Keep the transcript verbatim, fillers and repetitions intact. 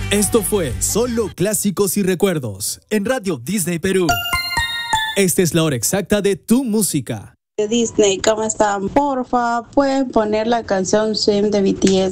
Esto fue Solo Clásicos y Recuerdos en Radio Disney Perú. Esta es la hora exacta de tu música. De Disney, ¿cómo están? Porfa, pueden poner la canción Swim de B T S.